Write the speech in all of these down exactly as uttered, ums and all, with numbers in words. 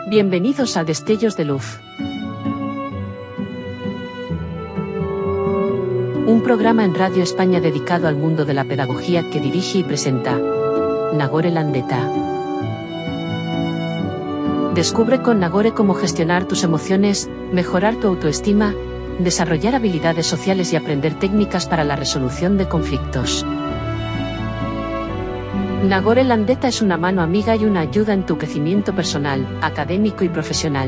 Bienvenidos a Destellos de Luz. Un programa en Radio España dedicado al mundo de la pedagogía que dirige y presenta Nagore Landeta. Descubre con Nagore cómo gestionar tus emociones, mejorar tu autoestima, desarrollar habilidades sociales y aprender técnicas para la resolución de conflictos. Nagore Landeta es una mano amiga y una ayuda en tu crecimiento personal, académico y profesional.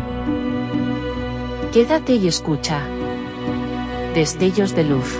Quédate y escucha. Destellos de Luz.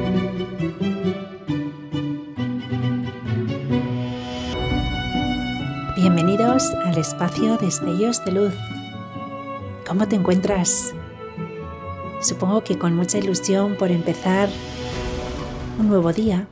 Bienvenidos al espacio Destellos de Luz. ¿Cómo te encuentras? Supongo que con mucha ilusión por empezar un nuevo día,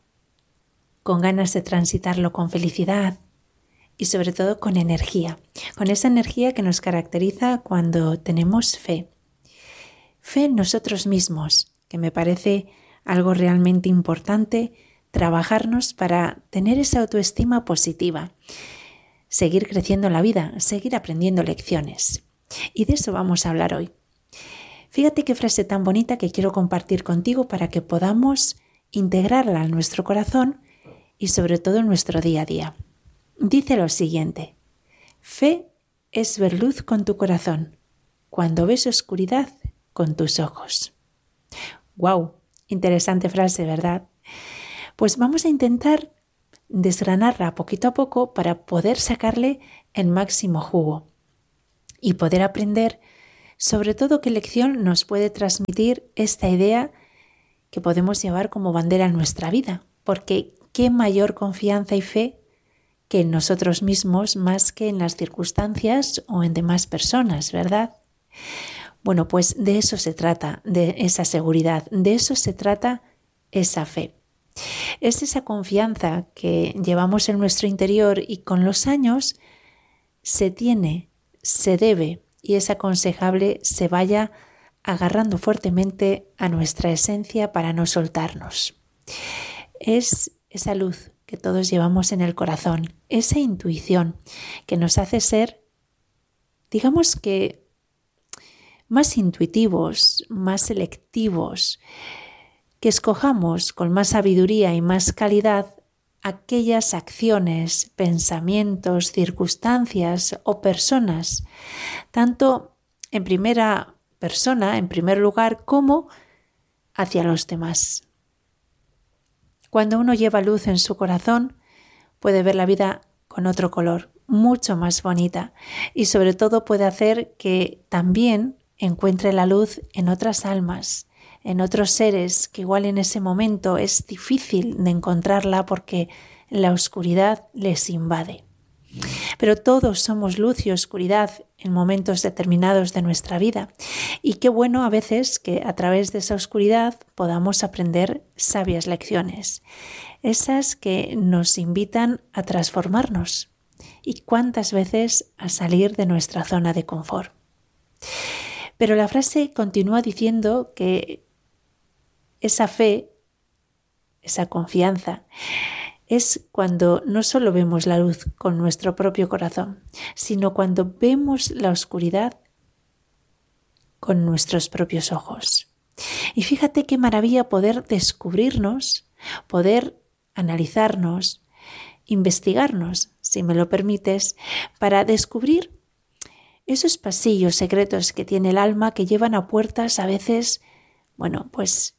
con ganas de transitarlo con felicidad y sobre todo con energía, con esa energía que nos caracteriza cuando tenemos fe. Fe en nosotros mismos, que me parece algo realmente importante, trabajarnos para tener esa autoestima positiva, seguir creciendo en la vida, seguir aprendiendo lecciones. Y de eso vamos a hablar hoy. Fíjate qué frase tan bonita que quiero compartir contigo para que podamos integrarla en nuestro corazón y sobre todo en nuestro día a día. Dice lo siguiente: fe es ver luz con tu corazón, cuando ves oscuridad con tus ojos. ¡Wow! Interesante frase, ¿verdad? Pues vamos a intentar desgranarla poquito a poco para poder sacarle el máximo jugo y poder aprender sobre todo qué lección nos puede transmitir esta idea que podemos llevar como bandera en nuestra vida, porque qué mayor confianza y fe que en nosotros mismos más que en las circunstancias o en demás personas, ¿verdad? Bueno, pues de eso se trata, de esa seguridad, de eso se trata esa fe. Es esa confianza que llevamos en nuestro interior y con los años se tiene, se debe y es aconsejable se vaya agarrando fuertemente a nuestra esencia para no soltarnos. Es esa luz que todos llevamos en el corazón, esa intuición que nos hace ser, digamos que, más intuitivos, más selectivos, que escojamos con más sabiduría y más calidad aquellas acciones, pensamientos, circunstancias o personas, tanto en primera persona, en primer lugar, como hacia los demás. Cuando uno lleva luz en su corazón, puede ver la vida con otro color, mucho más bonita, y sobre todo puede hacer que también encuentre la luz en otras almas, en otros seres que igual en ese momento es difícil de encontrarla porque la oscuridad les invade. Pero todos somos luz y oscuridad en momentos determinados de nuestra vida. Y qué bueno a veces que a través de esa oscuridad podamos aprender sabias lecciones, esas que nos invitan a transformarnos y cuántas veces a salir de nuestra zona de confort. Pero la frase continúa diciendo que esa fe, esa confianza, es cuando no solo vemos la luz con nuestro propio corazón, sino cuando vemos la oscuridad con nuestros propios ojos. Y fíjate qué maravilla poder descubrirnos, poder analizarnos, investigarnos, si me lo permites, para descubrir esos pasillos secretos que tiene el alma que llevan a puertas a veces, bueno, pues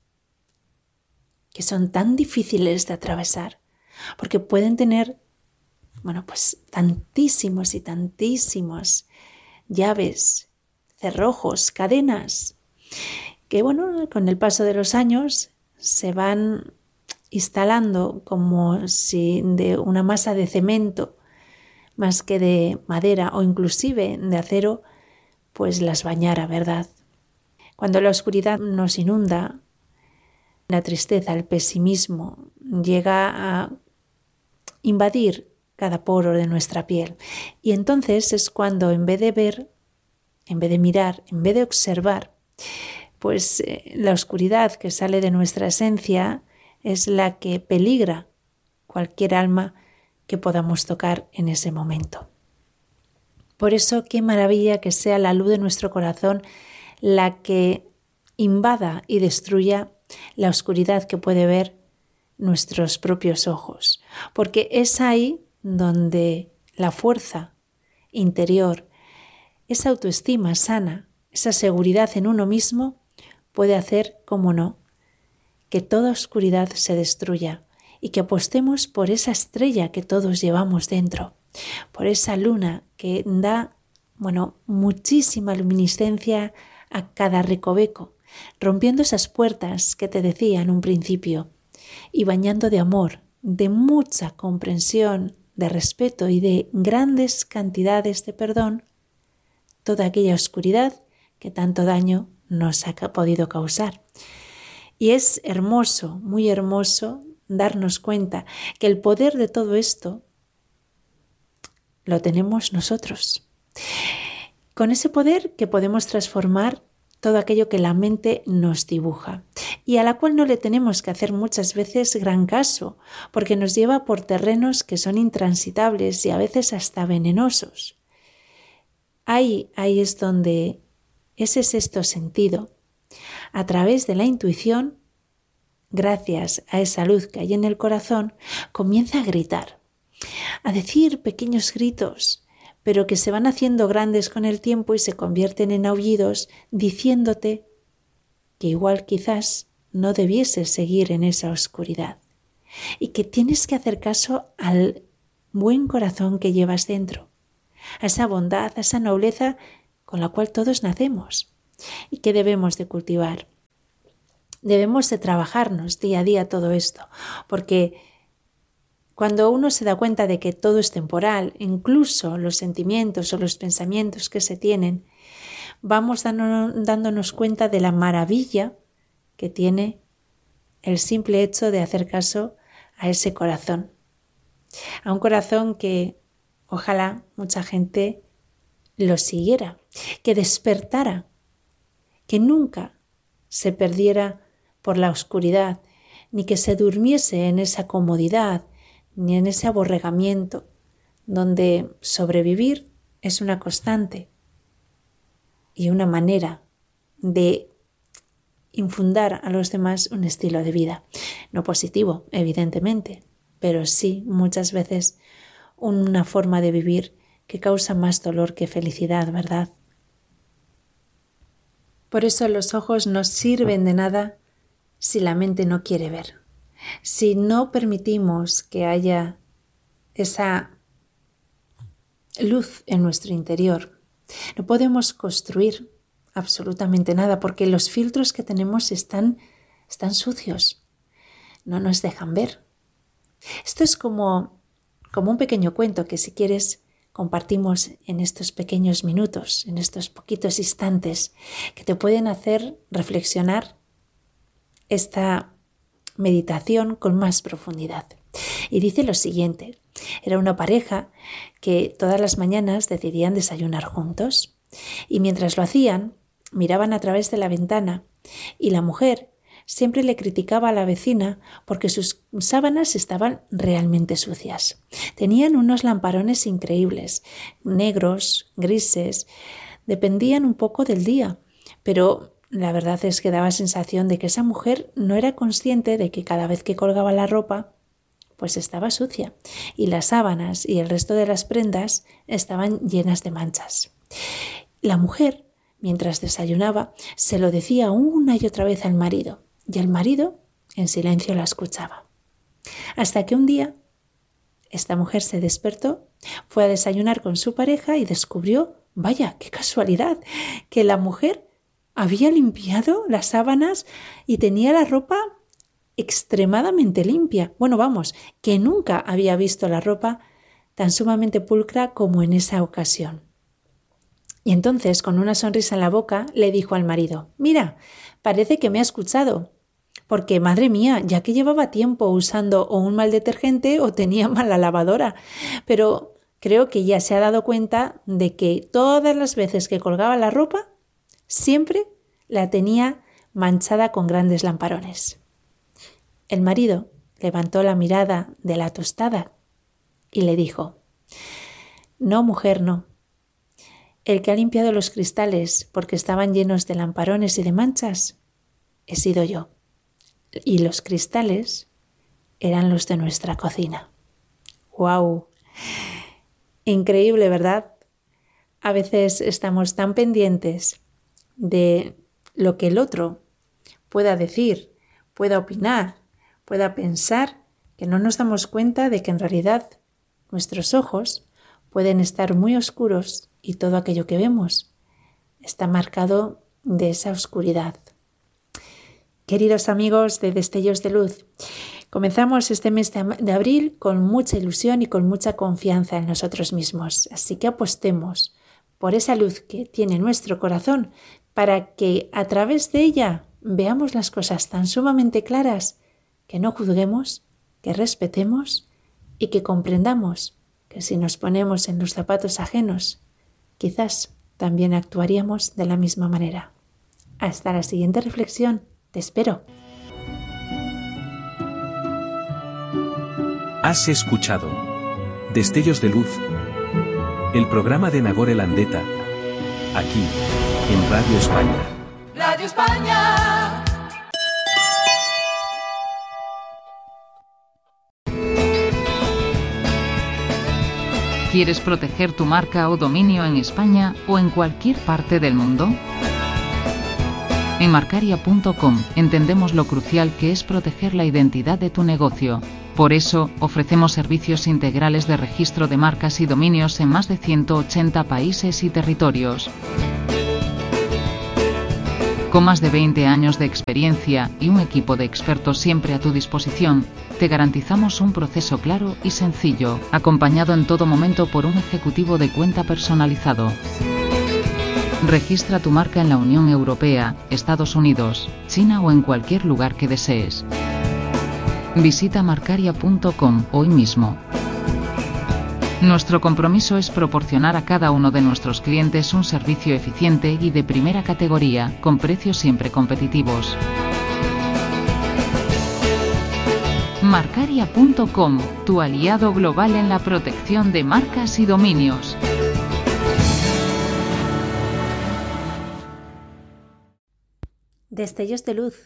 que son tan difíciles de atravesar. Porque pueden tener, bueno, pues tantísimos y tantísimos llaves, cerrojos, cadenas, que bueno, con el paso de los años se van instalando como si de una masa de cemento, más que de madera o inclusive de acero, pues las bañara, ¿verdad? Cuando la oscuridad nos inunda, la tristeza, el pesimismo llega a invadir cada poro de nuestra piel. Y entonces es cuando en vez de ver, en vez de mirar, en vez de observar, pues eh, la oscuridad que sale de nuestra esencia es la que peligra cualquier alma que podamos tocar en ese momento. Por eso, qué maravilla que sea la luz de nuestro corazón la que invada y destruya la oscuridad que puede ver nuestros propios ojos, porque es ahí donde la fuerza interior, esa autoestima sana, esa seguridad en uno mismo puede hacer, como no, que toda oscuridad se destruya y que apostemos por esa estrella que todos llevamos dentro, por esa luna que da, bueno, muchísima luminiscencia a cada recoveco, rompiendo esas puertas que te decía en un principio y bañando de amor, de mucha comprensión, de respeto y de grandes cantidades de perdón toda aquella oscuridad que tanto daño nos ha podido causar. Y es hermoso, muy hermoso, darnos cuenta que el poder de todo esto lo tenemos nosotros. Con ese poder que podemos transformar todo aquello que la mente nos dibuja y a la cual no le tenemos que hacer muchas veces gran caso, porque nos lleva por terrenos que son intransitables y a veces hasta venenosos. Ahí, ahí es donde ese sexto sentido, a través de la intuición, gracias a esa luz que hay en el corazón, comienza a gritar, a decir pequeños gritos, pero que se van haciendo grandes con el tiempo y se convierten en aullidos, diciéndote que igual quizás no debieses seguir en esa oscuridad y que tienes que hacer caso al buen corazón que llevas dentro, a esa bondad, a esa nobleza con la cual todos nacemos y que debemos de cultivar. Debemos de trabajarnos día a día todo esto, porque cuando uno se da cuenta de que todo es temporal, incluso los sentimientos o los pensamientos que se tienen, vamos dándonos cuenta de la maravilla que tiene el simple hecho de hacer caso a ese corazón. A un corazón que ojalá mucha gente lo siguiera, que despertara, que nunca se perdiera por la oscuridad, ni que se durmiese en esa comodidad, ni en ese aborregamiento, donde sobrevivir es una constante y una manera de infundar a los demás un estilo de vida. No positivo, evidentemente, pero sí muchas veces una forma de vivir que causa más dolor que felicidad, ¿verdad? Por eso los ojos no sirven de nada si la mente no quiere ver. Si no permitimos que haya esa luz en nuestro interior, no podemos construir absolutamente nada porque los filtros que tenemos están, están sucios, no nos dejan ver. Esto es como, como un pequeño cuento que si quieres compartimos en estos pequeños minutos, en estos poquitos instantes que te pueden hacer reflexionar esta meditación con más profundidad. Y dice lo siguiente: era una pareja que todas las mañanas decidían desayunar juntos y mientras lo hacían miraban a través de la ventana y la mujer siempre le criticaba a la vecina porque sus sábanas estaban realmente sucias. Tenían unos lamparones increíbles, negros, grises, dependían un poco del día, pero la verdad es que daba sensación de que esa mujer no era consciente de que cada vez que colgaba la ropa, pues estaba sucia y las sábanas y el resto de las prendas estaban llenas de manchas. La mujer, mientras desayunaba, se lo decía una y otra vez al marido y el marido en silencio la escuchaba. Hasta que un día esta mujer se despertó, fue a desayunar con su pareja y descubrió, vaya, qué casualidad, que la mujer había limpiado las sábanas y tenía la ropa extremadamente limpia. Bueno, vamos, que nunca había visto la ropa tan sumamente pulcra como en esa ocasión. Y entonces, con una sonrisa en la boca, le dijo al marido: mira, parece que me ha escuchado, porque madre mía, ya que llevaba tiempo usando o un mal detergente o tenía mala lavadora, pero creo que ya se ha dado cuenta de que todas las veces que colgaba la ropa, siempre la tenía manchada con grandes lamparones. El marido levantó la mirada de la tostada y le dijo: no, mujer, no. El que ha limpiado los cristales porque estaban llenos de lamparones y de manchas, he sido yo. Y los cristales eran los de nuestra cocina. ¡Guau! Increíble, ¿verdad? A veces estamos tan pendientes de lo que el otro pueda decir, pueda opinar, pueda pensar, que no nos damos cuenta de que en realidad nuestros ojos pueden estar muy oscuros y todo aquello que vemos está marcado de esa oscuridad. Queridos amigos de Destellos de Luz, comenzamos este mes de abril con mucha ilusión y con mucha confianza en nosotros mismos, así que apostemos por esa luz que tiene nuestro corazón para que a través de ella veamos las cosas tan sumamente claras que no juzguemos, que respetemos y que comprendamos que si nos ponemos en los zapatos ajenos, quizás también actuaríamos de la misma manera. Hasta la siguiente reflexión. Te espero. Has escuchado Destellos de Luz, el programa de Nagore Landeta, aquí, en Radio España. Radio España. ¿Quieres proteger tu marca o dominio en España o en cualquier parte del mundo? En Marcaria punto com entendemos lo crucial que es proteger la identidad de tu negocio. Por eso, ofrecemos servicios integrales de registro de marcas y dominios en más de ciento ochenta países y territorios. Con más de veinte años de experiencia y un equipo de expertos siempre a tu disposición, te garantizamos un proceso claro y sencillo, acompañado en todo momento por un ejecutivo de cuenta personalizado. Registra tu marca en la Unión Europea, Estados Unidos, China o en cualquier lugar que desees. Visita Marcaria punto com hoy mismo. Nuestro compromiso es proporcionar a cada uno de nuestros clientes un servicio eficiente y de primera categoría, con precios siempre competitivos. Marcaria punto com, tu aliado global en la protección de marcas y dominios. Destellos de Luz,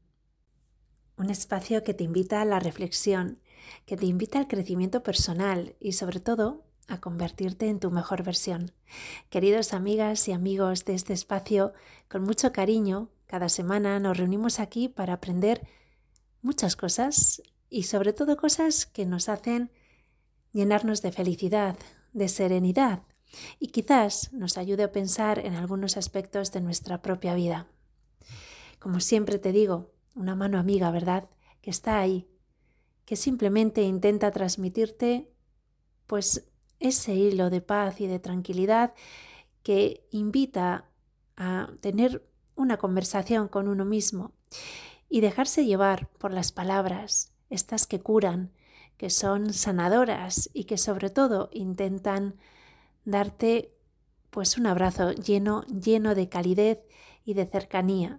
un espacio que te invita a la reflexión, que te invita al crecimiento personal y sobre todo a convertirte en tu mejor versión. Queridos amigas y amigos de este espacio, con mucho cariño, cada semana nos reunimos aquí para aprender muchas cosas y sobre todo cosas que nos hacen llenarnos de felicidad, de serenidad y quizás nos ayude a pensar en algunos aspectos de nuestra propia vida. Como siempre te digo, una mano amiga, ¿verdad?, que está ahí, que simplemente intenta transmitirte pues ese hilo de paz y de tranquilidad que invita a tener una conversación con uno mismo y dejarse llevar por las palabras, estas que curan, que son sanadoras y que sobre todo intentan darte pues un abrazo lleno, lleno de calidez y de cercanía.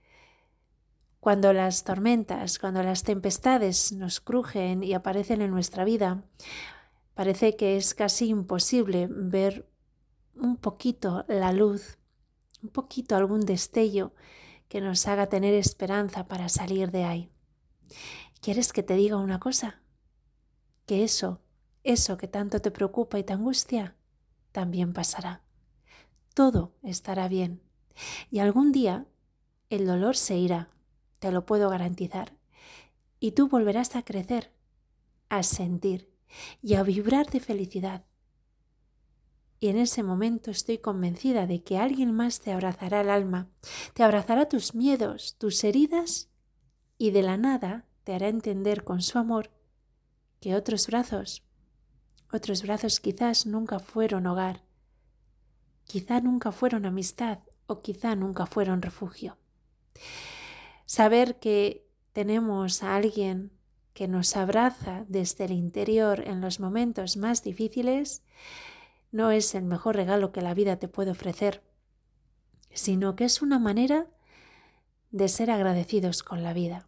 Cuando las tormentas, cuando las tempestades nos crujen y aparecen en nuestra vida, parece que es casi imposible ver un poquito la luz, un poquito algún destello que nos haga tener esperanza para salir de ahí. ¿Quieres que te diga una cosa? Que eso, eso que tanto te preocupa y te angustia, también pasará. Todo estará bien. Y algún día el dolor se irá. Te lo puedo garantizar. Y tú volverás a crecer, a sentir y a vibrar de felicidad. Y en ese momento estoy convencida de que alguien más te abrazará el alma, te abrazará tus miedos, tus heridas y de la nada te hará entender con su amor que otros brazos, otros brazos quizás nunca fueron hogar, quizá nunca fueron amistad o quizá nunca fueron refugio. Saber que tenemos a alguien que nos abraza desde el interior en los momentos más difíciles no es el mejor regalo que la vida te puede ofrecer, sino que es una manera de ser agradecidos con la vida.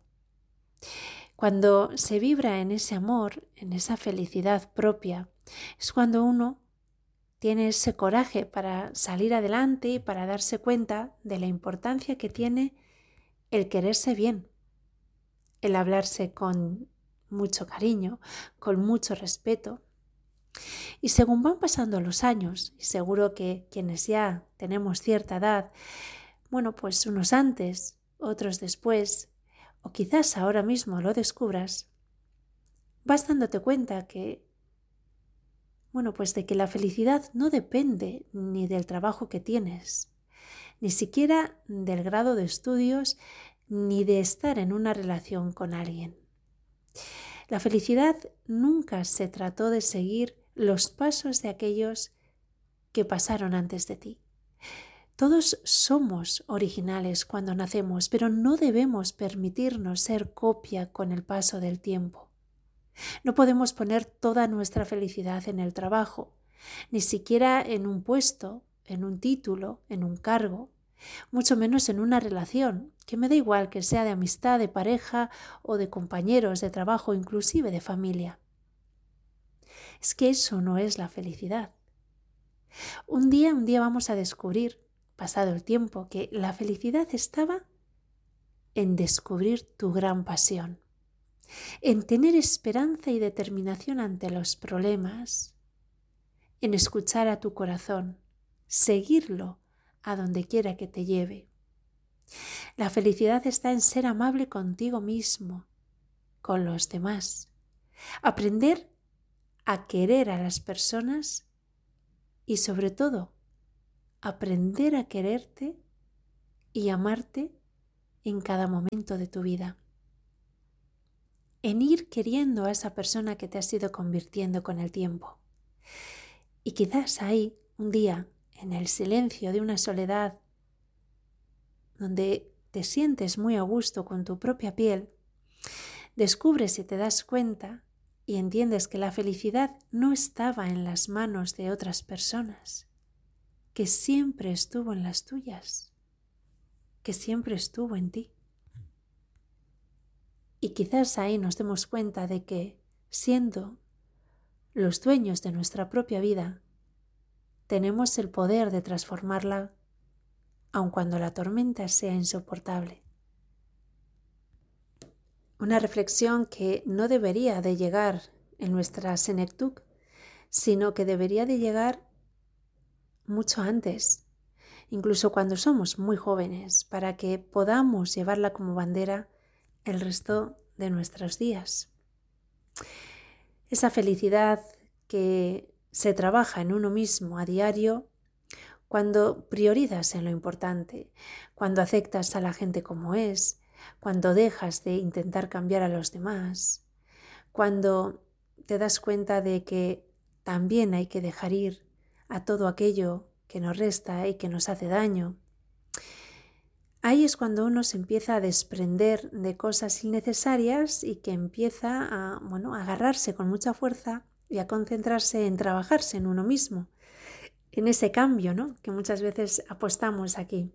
Cuando se vibra en ese amor, en esa felicidad propia, es cuando uno tiene ese coraje para salir adelante y para darse cuenta de la importancia que tiene el quererse bien, el hablarse con mucho cariño, con mucho respeto. Y según van pasando los años, y seguro que quienes ya tenemos cierta edad, bueno, pues unos antes, otros después, o quizás ahora mismo lo descubras, vas dándote cuenta que, bueno, pues de que la felicidad no depende ni del trabajo que tienes, ni siquiera del grado de estudios, ni de estar en una relación con alguien. La felicidad nunca se trató de seguir los pasos de aquellos que pasaron antes de ti. Todos somos originales cuando nacemos, pero no debemos permitirnos ser copia con el paso del tiempo. No podemos poner toda nuestra felicidad en el trabajo, ni siquiera en un puesto, en un título, en un cargo, mucho menos en una relación, que me da igual que sea de amistad, de pareja o de compañeros de trabajo, inclusive de familia. Es que eso no es la felicidad. Un día, un día vamos a descubrir, pasado el tiempo, que la felicidad estaba en descubrir tu gran pasión, en tener esperanza y determinación ante los problemas, en escuchar a tu corazón, seguirlo a donde quiera que te lleve. La felicidad está en ser amable contigo mismo, con los demás, aprender a querer a las personas y sobre todo aprender a quererte y amarte en cada momento de tu vida. En ir queriendo a esa persona que te has ido convirtiendo con el tiempo. Y quizás ahí, un día, en el silencio de una soledad, donde te sientes muy a gusto con tu propia piel, descubres y te das cuenta y entiendes que la felicidad no estaba en las manos de otras personas, que siempre estuvo en las tuyas, que siempre estuvo en ti. Y quizás ahí nos demos cuenta de que, siendo los dueños de nuestra propia vida, tenemos el poder de transformarla, aun cuando la tormenta sea insoportable. Una reflexión que no debería de llegar en nuestra Senectuc, sino que debería de llegar mucho antes, incluso cuando somos muy jóvenes, para que podamos llevarla como bandera el resto de nuestros días. Esa felicidad que se trabaja en uno mismo a diario cuando priorizas en lo importante, cuando aceptas a la gente como es, cuando dejas de intentar cambiar a los demás, cuando te das cuenta de que también hay que dejar ir a todo aquello que nos resta y que nos hace daño. Ahí es cuando uno se empieza a desprender de cosas innecesarias y que empieza a, bueno, a agarrarse con mucha fuerza y a concentrarse en trabajarse en uno mismo, en ese cambio, ¿no?, que muchas veces apostamos aquí.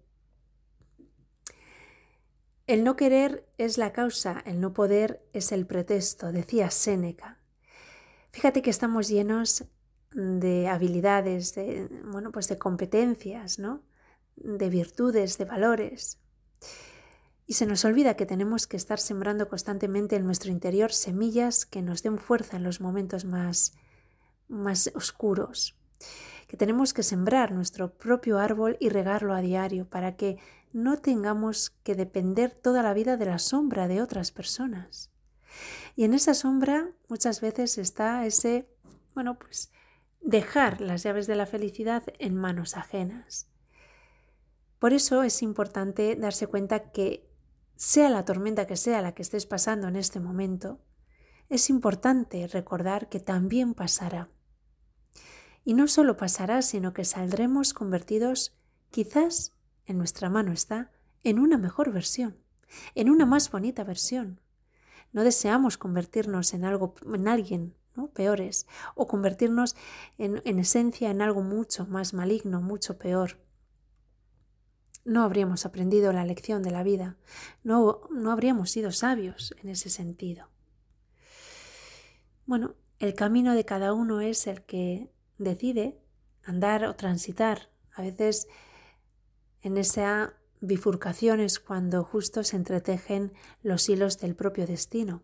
El no querer es la causa, el no poder es el pretexto, decía Séneca. Fíjate que estamos llenos de habilidades, de, bueno, pues de competencias, ¿no?, de virtudes, de valores. Y se nos olvida que tenemos que estar sembrando constantemente en nuestro interior semillas que nos den fuerza en los momentos más, más oscuros. Que tenemos que sembrar nuestro propio árbol y regarlo a diario para que no tengamos que depender toda la vida de la sombra de otras personas. Y en esa sombra muchas veces está ese, bueno, pues dejar las llaves de la felicidad en manos ajenas. Por eso es importante darse cuenta que sea la tormenta que sea la que estés pasando en este momento, es importante recordar que también pasará. Y no solo pasará, sino que saldremos convertidos, quizás, en nuestra mano está, en una mejor versión, en una más bonita versión. No deseamos convertirnos en algo, en alguien, ¿no?, peores, o convertirnos en, en esencia en algo mucho más maligno, mucho peor. No habríamos aprendido la lección de la vida, no, no habríamos sido sabios en ese sentido. Bueno, el camino de cada uno es el que decide andar o transitar. A veces en esa bifurcación es cuando justo se entretejen los hilos del propio destino.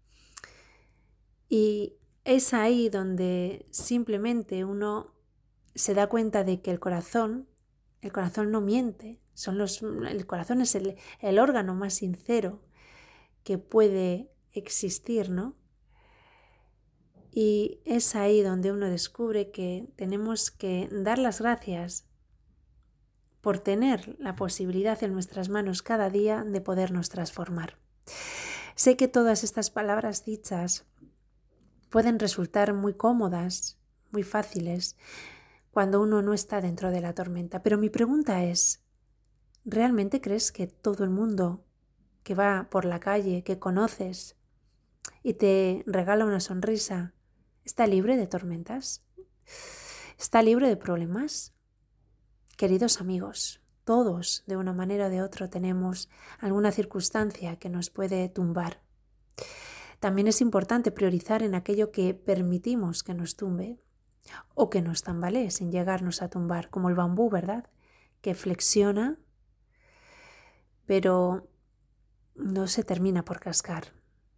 Y es ahí donde simplemente uno se da cuenta de que el corazón, el corazón no miente. Son los, el corazón es el, el órgano más sincero que puede existir, ¿no? Y es ahí donde uno descubre que tenemos que dar las gracias por tener la posibilidad en nuestras manos cada día de podernos transformar. Sé que todas estas palabras dichas pueden resultar muy cómodas, muy fáciles, cuando uno no está dentro de la tormenta. Pero mi pregunta es, ¿realmente crees que todo el mundo que va por la calle, que conoces y te regala una sonrisa, está libre de tormentas? ¿Está libre de problemas? Queridos amigos, todos de una manera o de otra tenemos alguna circunstancia que nos puede tumbar. También es importante priorizar en aquello que permitimos que nos tumbe o que nos tambalee sin llegarnos a tumbar, como el bambú, ¿verdad? Que flexiona, pero no se termina por cascar.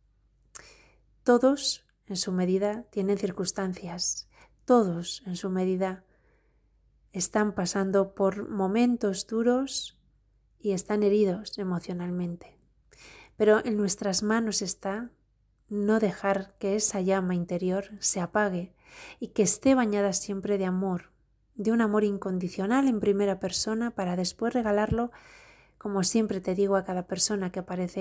Todos, en su medida, tienen circunstancias. Todos, en su medida, están pasando por momentos duros y están heridos emocionalmente. Pero en nuestras manos está no dejar que esa llama interior se apague y que esté bañada siempre de amor, de un amor incondicional en primera persona para después regalarlo, como siempre te digo, a cada persona que aparece